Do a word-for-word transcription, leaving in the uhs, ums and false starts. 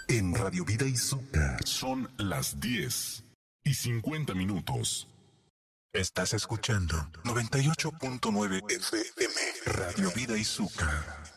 En Radio Vida Izuka son las diez y cincuenta minutos. Estás escuchando noventa y ocho punto nueve F M Radio Vida Izuka.